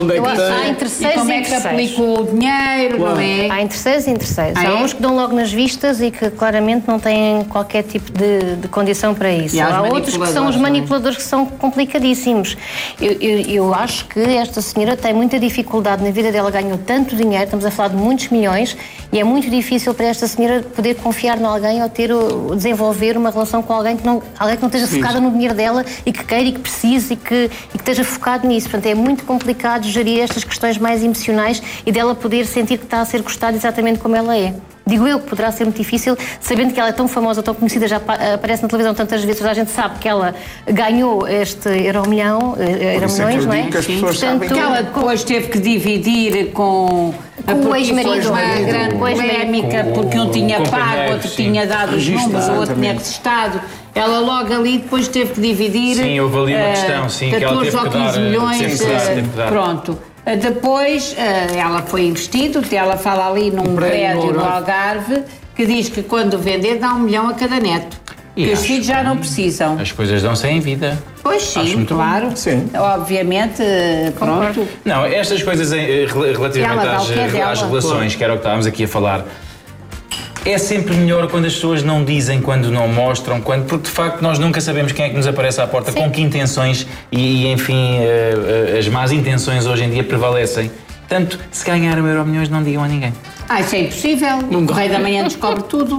Há em terceiros e como é que aplicou o dinheiro, não é? Há em terceiros e em terceiros. Há uns que dão logo nas vistas e que claramente não têm qualquer tipo de condição para isso. Há outros que são os manipuladores que são complicadíssimos. Eu acho que esta senhora tem muita dificuldade na vida dela, ganhou tanto dinheiro, estamos a falar de muitos milhões, e é muito difícil para esta senhora poder confiar em alguém ou desenvolver uma relação com alguém que não esteja focada no dinheiro dela e que queira e que precise e que esteja focado nisso. Portanto, é muito complicado gerir estas questões mais emocionais e dela poder sentir que está a ser gostada exatamente como ela é. Digo eu que poderá ser muito difícil, sabendo que ela é tão famosa, tão conhecida, já aparece na televisão tantas vezes, toda a gente sabe que ela ganhou este Euromilhões, não é? Portanto, que ela depois teve que dividir com o ex-marido, uma grande polémica, porque um tinha pago, outro tinha dado os números, o outro tinha testado. Ela logo ali depois teve que dividir. Sim, houve ali uma questão, sim, 14 ou 15 milhões. Pronto. Depois ela foi investida, ela fala ali num prédio no Algarve, que diz que quando vender dá 1 milhão a cada neto. Que os filhos já não precisam. As coisas dão-se em vida. Pois sim, claro. Sim. Obviamente, pronto. Não, estas coisas relativamente às relações, que era o que estávamos aqui a falar, é sempre melhor quando as pessoas não dizem, quando não mostram, porque de facto nós nunca sabemos quem é que nos aparece à porta, com que intenções e enfim, as más intenções hoje em dia prevalecem. Portanto, se ganharam Euromilhões, não digam a ninguém. Isso é impossível. O Correio da Manhã descobre tudo.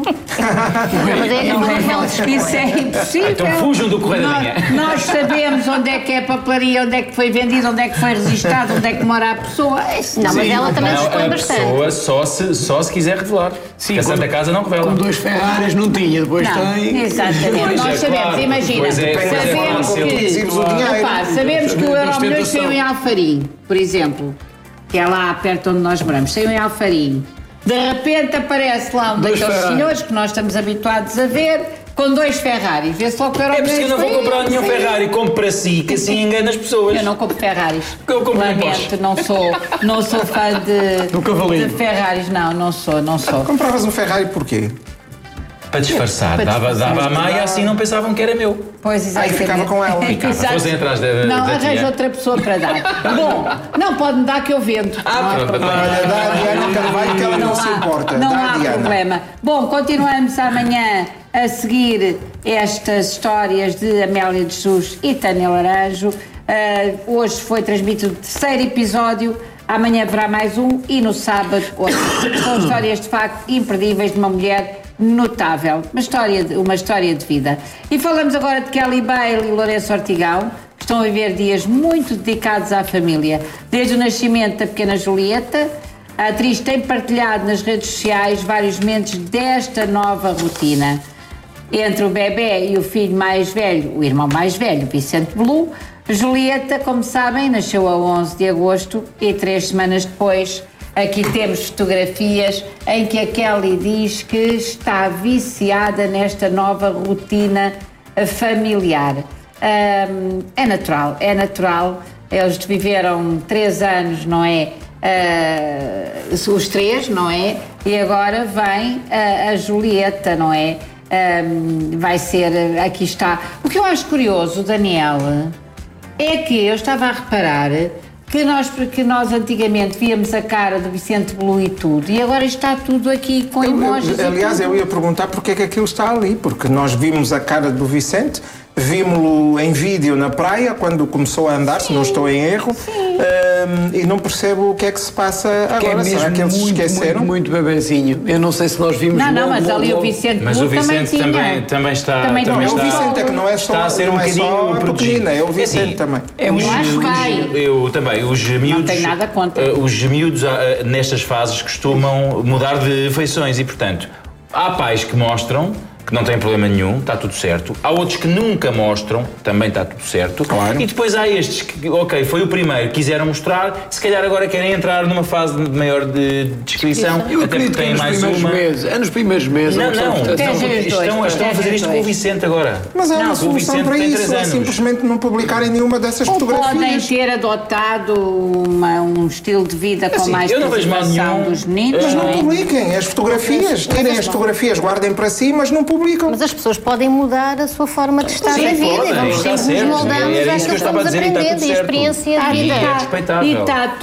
Isso é impossível. Então fujam do Correio da Manhã. Nós sabemos onde é que é a papelaria, onde é que foi vendido, onde é que foi registado, onde é que mora a pessoa. Não, mas ela também se expõe bastante. A pessoa só se quiser revelar. Sim, a Santa Casa não revela. Com 2 Ferraris não tinha, depois tem... Exatamente. Nós sabemos, imagina. Sabemos que o Euromilhões saiu em Alfarim, por exemplo. Que é lá perto onde nós moramos, saiu em Alfarim. De repente aparece lá um daqueles senhores que nós estamos habituados a ver, com 2 Ferraris. Vê-se logo que era o É por isso que eu não vou comprar nenhum Ferrari, compro para si, que assim engana as pessoas. Eu não compro Ferraris. Eu compro lamento, não sou fã de Ferraris, não sou. Compravas um Ferrari porquê? Para disfarçar, dava a Maia, assim não pensavam que era meu. Pois, exatamente. Aí ficava com ela. Fossem atrás da Não, arranja outra pessoa para dar. Bom, não pode dar que eu vendo. Pronto. Dá a Diana Carvalho que ela não se importa. Não há problema. Bom, continuamos amanhã a seguir estas histórias de Amélia de Jesus e Tânia Laranjo. Hoje foi transmitido o 3º episódio. Amanhã haverá mais um e no sábado outro. São histórias de facto imperdíveis de uma mulher notável, uma história de vida. E falamos agora de Kelly Bale e Lourenço Ortigão, que estão a viver dias muito dedicados à família. Desde o nascimento da pequena Julieta, a atriz tem partilhado nas redes sociais vários momentos desta nova rotina. Entre o bebê e o filho mais velho, o irmão mais velho, Vicente Blue, Julieta, como sabem, nasceu a 11 de agosto e 3 semanas depois. Aqui temos fotografias em que a Kelly diz que está viciada nesta nova rotina familiar. É natural. Eles viveram 3 anos, não é? Os 3, não é? E agora vem a Julieta, não é? Vai ser, aqui está. O que eu acho curioso, Daniel, é que eu estava a reparar que nós antigamente víamos a cara do Vicente Blue e tudo, e agora está tudo aqui com emojis. Aliás, eu ia perguntar porque é que aquilo está ali, porque nós vimos a cara do Vicente, vimos-lo em vídeo na praia, quando começou a andar, se não estou em erro, e não percebo o que é que se passa agora. Será que eles se esqueceram? Muito bebezinho. Eu não sei se nós vimos... Não, mas ali o Vicente Blue também está... Também está. O Vicente é que não é só, está a ser um bocadinho pequenina, é o Vicente também. Eu também. Os miúdos, não tenho nada contra. Os miúdos nestas fases costumam mudar de feições e, portanto, há pais que mostram que não tem problema nenhum, está tudo certo. Há outros que nunca mostram, também está tudo certo. Claro. E depois há estes que, ok, foi o primeiro, quiseram mostrar, se calhar agora querem entrar numa fase maior de descrição, eu até porque têm mais uma. É nos primeiros meses. Estão a fazer isto com o Vicente agora. Mas há uma solução para isso, é simplesmente não publicarem nenhuma dessas fotografias. Podem ter adotado um estilo de vida com mais preservação dos meninos. Mas não publiquem as fotografias, tirem as fotografias, guardem para si, mas não publiquem. publicam. Mas as pessoas podem mudar a sua forma de estar na vida. Vamos sempre nos moldamos àquilo que estamos aprendendo e a experiência de vida. E é respeitável.